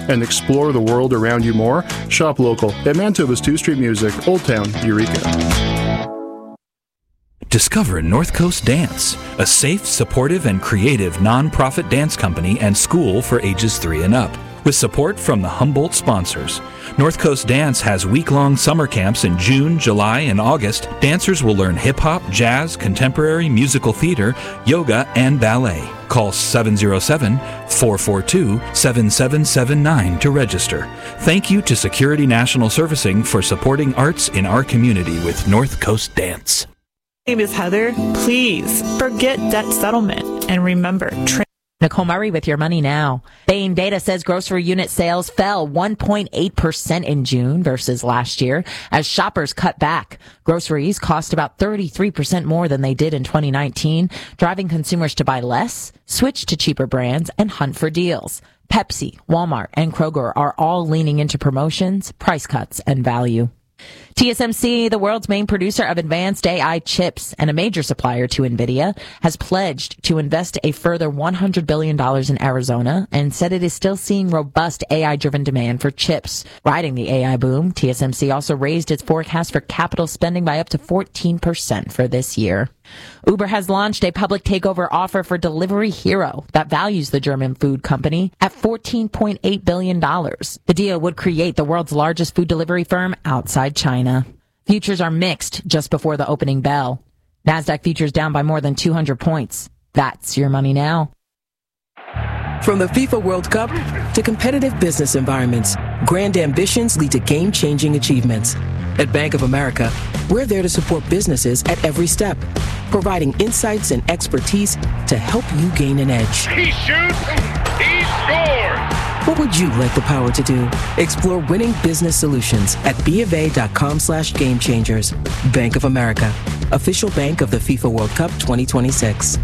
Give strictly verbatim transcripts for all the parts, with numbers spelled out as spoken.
and explore the world around you more? Shop local at Manitoba's two Street Music, Old Town, Eureka. Discover North Coast Dance, a safe, supportive, and creative non-profit dance company and school for ages three and up. With support from the Humboldt sponsors. North Coast Dance has week-long summer camps in June, July, and August. Dancers will learn hip-hop, jazz, contemporary, musical theater, yoga, and ballet. Call seven oh seven, four four two, seven seven seven nine to register. Thank you to Security National Servicing for supporting arts in our community with North Coast Dance. My name is Heather. Please forget debt settlement and remember, tra- Nicole Murray with your money now. Bain data says grocery unit sales fell one point eight percent in June versus last year as shoppers cut back. Groceries cost about thirty-three percent more than they did in twenty nineteen, driving consumers to buy less, switch to cheaper brands, and hunt for deals. Pepsi, Walmart, and Kroger are all leaning into promotions, price cuts, and value. T S M C, the world's main producer of advanced A I chips and a major supplier to NVIDIA, has pledged to invest a further one hundred billion dollars in Arizona and said it is still seeing robust A I-driven demand for chips. Riding the A I boom, T S M C also raised its forecast for capital spending by up to fourteen percent for this year. Uber has launched a public takeover offer for Delivery Hero that values the German food company at fourteen point eight billion dollars. The deal would create the world's largest food delivery firm outside China. Futures are mixed just before the opening bell. NASDAQ futures down by more than two hundred points. That's your money now. From the FIFA World Cup to competitive business environments, grand ambitions lead to game-changing achievements. At Bank of America, we're there to support businesses at every step, providing insights and expertise to help you gain an edge. He shoots, he scores! What would you like the power to do? Explore winning business solutions at BofA.com slash game changers. Bank of America, official bank of the FIFA World Cup twenty twenty-six.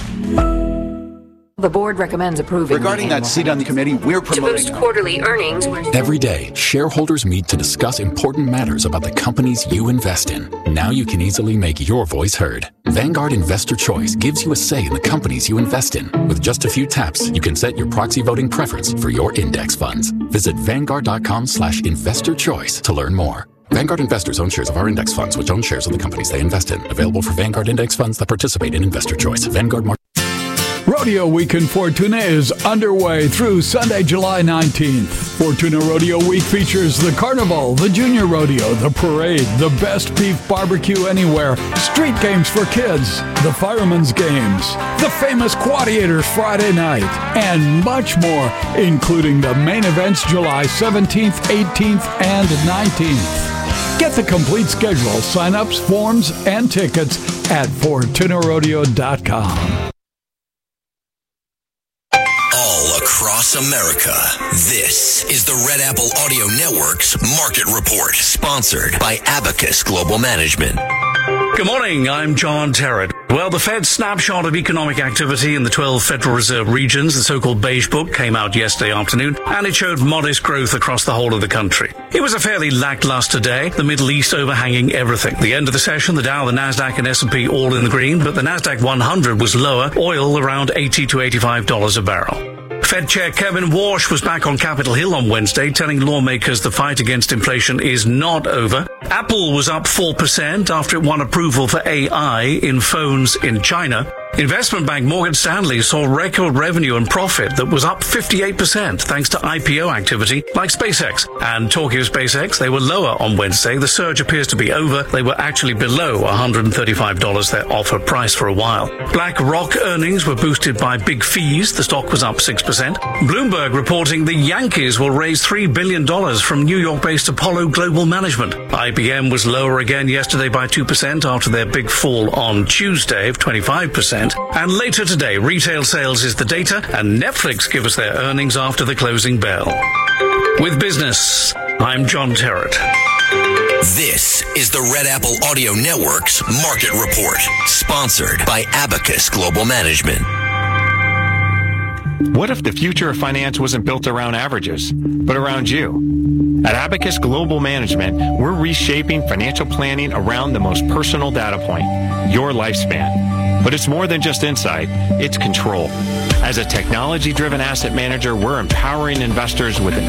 The board recommends approving. Regarding that seat on the committee, we're promoting to boost quarterly earnings. Every day, shareholders meet to discuss important matters about the companies you invest in. Now you can easily make your voice heard. Vanguard Investor Choice gives you a say in the companies you invest in. With just a few taps, you can set your proxy voting preference for your index funds. Visit Vanguard.com slash investor choice to learn more. Vanguard investors own shares of our index funds, which own shares of the companies they invest in. Available for Vanguard index funds that participate in Investor Choice. Vanguard Market. Rodeo Week in Fortuna is underway through Sunday, July nineteenth. Fortuna Rodeo Week features the Carnival, the Junior Rodeo, the Parade, the Best Beef Barbecue Anywhere, street games for kids, the Fireman's Games, the famous Quadiators Friday night, and much more, including the main events July seventeenth, eighteenth, and nineteenth. Get the complete schedule, sign-ups, forms, and tickets at Fortuna Rodeo dot com. All across America, this is the Red Apple Audio Network's Market Report, sponsored by Abacus Global Management. Good morning, I'm John Terrett. Well, the Fed's snapshot of economic activity in the twelve Federal Reserve regions, the so-called Beige Book, came out yesterday afternoon, and it showed modest growth across the whole of the country. It was a fairly lackluster day, the Middle East overhanging everything. The end of the session, the Dow, the Nasdaq, and S and P all in the green, but the Nasdaq one hundred was lower, oil around eighty to eighty-five dollars a barrel. Fed Chair Kevin Warsh was back on Capitol Hill on Wednesday, telling lawmakers the fight against inflation is not over. Apple was up four percent after it won approval for A I in phones in China. Investment bank Morgan Stanley saw record revenue and profit that was up fifty-eight percent thanks to I P O activity like SpaceX. And talking of SpaceX, they were lower on Wednesday. The surge appears to be over. They were actually below one hundred thirty-five dollars, their offer price for a while. BlackRock earnings were boosted by big fees. The stock was up six percent. Bloomberg reporting the Yankees will raise three billion dollars from New York-based Apollo Global Management. I B M was lower again yesterday by two percent after their big fall on Tuesday of twenty-five percent. And later today, retail sales is the data, and Netflix give us their earnings after the closing bell. With business, I'm John Terrett. This is the Red Apple Audio Network's Market Report, sponsored by Abacus Global Management. What if the future of finance wasn't built around averages, but around you? At Abacus Global Management, we're reshaping financial planning around the most personal data point, your lifespan. But it's more than just insight, it's control. As a technology-driven asset manager, we're empowering investors with an